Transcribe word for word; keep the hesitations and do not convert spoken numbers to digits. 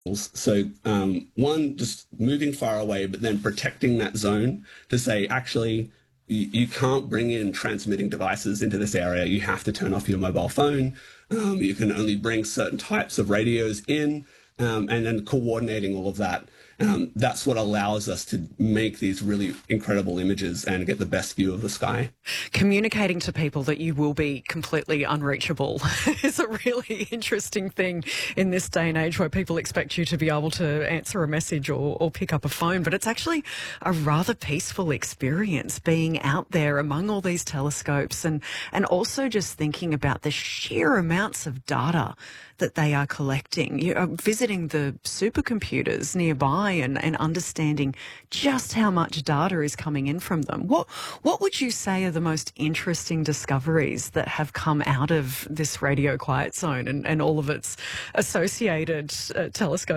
So, um, one, just moving far away, but then protecting that zone to say, actually, you, you can't bring in transmitting devices into this area. You have to turn off your mobile phone. Um, you can only bring certain types of radios in, um, and then coordinating all of that. Um, that's what allows us to make these really incredible images and get the best view of the sky. Communicating to people that you will be completely unreachable is a really interesting thing in this day and age where people expect you to be able to answer a message or, or pick up a phone. But it's actually a rather peaceful experience being out there among all these telescopes and, and also just thinking about the sheer amounts of data that they are collecting. You are visiting the supercomputers nearby and, and understanding just how much data is coming in from them. What what would you say are the most interesting discoveries that have come out of this radio quiet zone and, and all of its associated uh, telescopes?